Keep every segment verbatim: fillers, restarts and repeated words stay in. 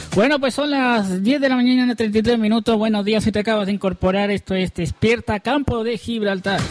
Bueno, pues son las diez de la mañana, treinta y tres minutos. Buenos días, si te acabas de incorporar. Esto es Despierta Campo de Gibraltar.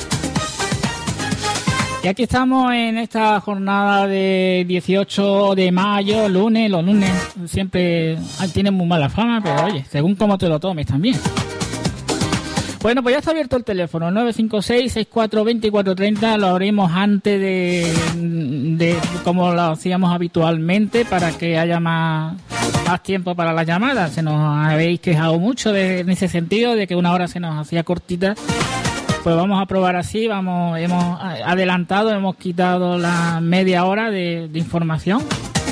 Y aquí estamos en esta jornada de dieciocho de mayo, lunes. Los lunes siempre tienen muy mala fama, pero oye, según cómo te lo tomes también. Bueno, pues ya está abierto el teléfono, nueve cinco seis, seis cuatro dos cuatro tres cero. Lo abrimos antes de, de como lo hacíamos habitualmente, para que haya más, más tiempo para las llamadas. Se nos habéis quejado mucho de, en ese sentido, de que una hora se nos hacía cortita. Pues vamos a probar así, vamos, hemos adelantado, hemos quitado la media hora de, de información.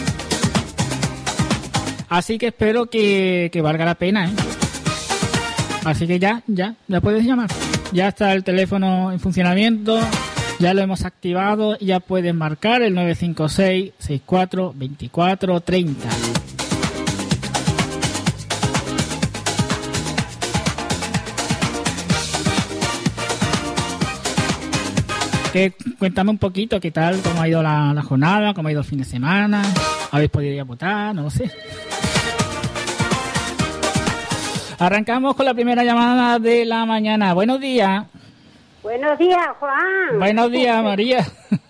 Así que espero que, que valga la pena, ¿eh? Así que ya, ya, ya puedes llamar. Ya está el teléfono en funcionamiento, ya lo hemos activado y ya puedes marcar el nueve cinco seis, seis cuatro dos cuatro tres cero. Que, cuéntame un poquito qué tal, cómo ha ido la, la jornada, cómo ha ido el fin de semana, habéis podido ir a votar, no lo sé. Arrancamos con la primera llamada de la mañana. Buenos días. Buenos días, Juan. Buenos días, María.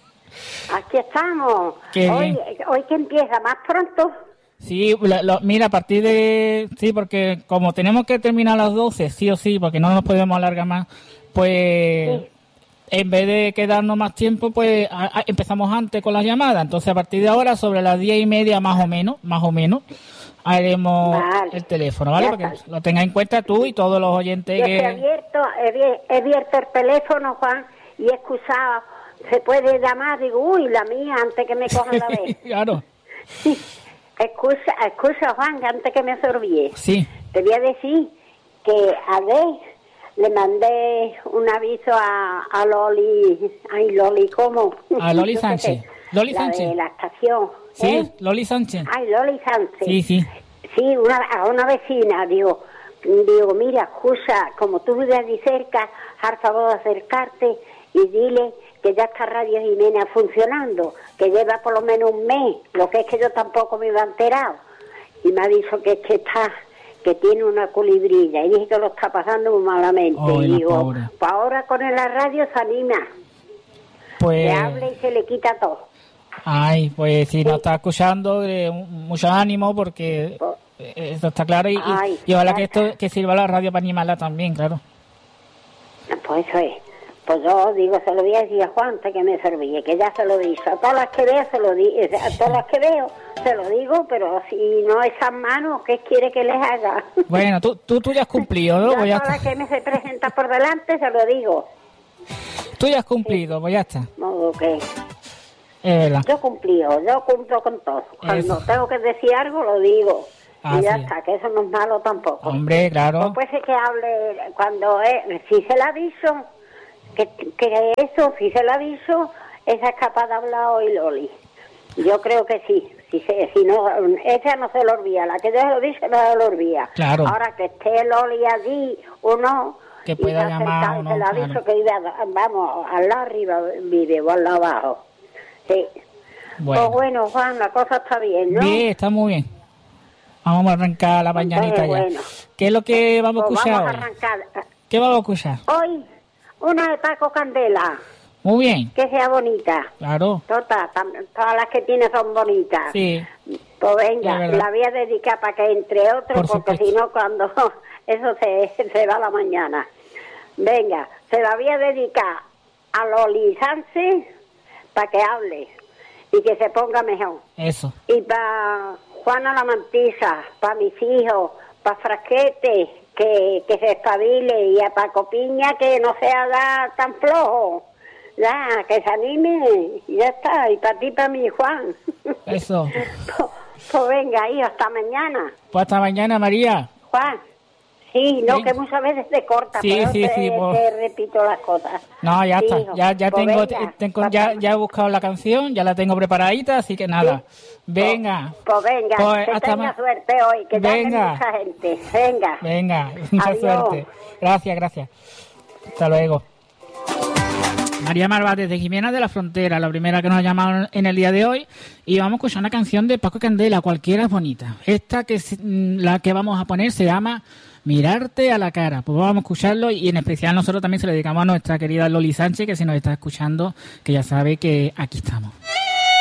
Aquí estamos. ¿Qué? Hoy, hoy que empieza más pronto. Sí, lo, lo, mira, a partir de... Sí, porque como tenemos que terminar a las doce, sí o sí, porque no nos podemos alargar más, pues... Sí. En vez de quedarnos más tiempo, pues a, a, empezamos antes con las llamadas. Entonces, a partir de ahora, sobre las diez y media más o menos, más o menos, haremos vale. el teléfono, ¿vale? Para que lo tengas en cuenta tú y todos los oyentes. Yo que... he abierto, he, he abierto el teléfono, Juan, y he excusado. Se puede llamar, digo, uy, la mía, antes que me cojan la vez. Claro. Sí. Excusa, excusa, Juan, antes que me absorbí. Sí. Te voy a decir que a ver... Le mandé un aviso a, a Loli, ay Loli, ¿cómo? A Loli Sánchez. Loli la Sánchez. de la estación. Sí, ¿eh? Loli Sánchez. Ay, Loli Sánchez. Sí, sí. Sí, una, a una vecina, digo, digo, mira, escucha, como tú vives allí cerca, haz favor de acercarte y dile que ya está Radio Jiménez funcionando, que lleva por lo menos un mes, lo que es que yo tampoco me iba enterado. Y me ha dicho que es que está... que tiene una culibrilla, y dije que lo está pasando muy malamente. Oh, y digo, pobre. pues ahora con la radio se anima. Pues... Le habla y se le quita todo. Ay, pues si sí. nos está escuchando, eh, mucho ánimo, porque pues, esto está claro, y, ay, y, y ojalá que esto que sirva a la radio para animarla también, claro. Pues eso es. Pues yo digo, se lo voy a decir a Juan, que me servía, que ya se lo dice. A todas las que veo, se lo digo, a todas las que veo, se lo digo, pero si no esas manos, ¿qué quiere que les haga? Bueno, tú, tú, tú ya has cumplido, ¿no? Yo pues a todas las que me se presenta por delante, se lo digo. Tú ya has cumplido, sí. Pues ya está. No, que... Es verdad. Yo cumplido, yo cumplo con todo. Cuando eso. Tengo que decir algo, lo digo. Ah, y ya sí. Está, que eso no es malo tampoco. Hombre, claro. No puede ser que hable cuando... Eh, si se la aviso... Que, que eso, si se lo aviso, esa es capaz de hablar hoy Loli. Yo creo que sí. Si, se, si no, esa no se lo olvida. La que yo se lo dice no se lo olvida. Claro. Ahora que esté Loli allí o no, que pueda y llamar o no, se lo aviso claro. que vive, vamos, al lado arriba vive o al lado abajo. Sí. Bueno. Pues bueno, Juan, la cosa está bien, ¿no? Bien, está muy bien. Vamos a arrancar la mañanita ya. Bueno. ¿Qué es lo que vamos a escuchar pues vamos hoy? A arrancar. ¿Qué vamos a escuchar? Hoy, una de Paco Candela. Muy bien. Que sea bonita. Claro. Todas, todas las que tiene son bonitas. Sí. Pues venga, la voy a dedicar para que entre otros, Por porque si no, cuando eso se, se va a la mañana. Venga, se la voy a dedicar a Loli Sánchez para que hable y que se ponga mejor. Eso. Y para Juana la Mantisa, para mis hijos, para Frasquete, que, que se espabile, y a Paco Piña, que no se haga tan flojo. Ya, que se anime, y ya está. Y para ti, para mí, Juan. Eso. pues, pues venga, hijo, hasta mañana. Pues hasta mañana, María. Juan. Sí, no, sí. Que muchas veces te corta, sí, pero sí, te, sí, pues... te repito las cosas. No, ya sí, está. Hijo. Ya, ya pues tengo, venga, tengo ya, ya he buscado la canción, ya la tengo preparadita, así que nada. Sí. Venga. Pues, pues venga, pues que hasta tenga ma... suerte hoy, que venga. mucha gente. Venga. Venga, mucha Adiós. suerte. Gracias, gracias. Hasta luego. María Marvá desde Jimena de la Frontera, la primera que nos ha llamado en el día de hoy. Y vamos a escuchar una canción de Paco Candela, Cualquiera es bonita. Esta que es, la que vamos a poner se llama Mirarte a la cara. Pues vamos a escucharlo, y en especial nosotros también se lo dedicamos a nuestra querida Loli Sánchez, que si nos está escuchando, que ya sabe que aquí estamos.